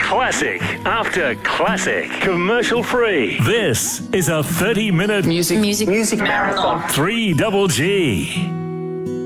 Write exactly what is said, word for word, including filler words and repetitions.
Classic after classic. Commercial free. This is a thirty minute Music, music, music marathon. three double G.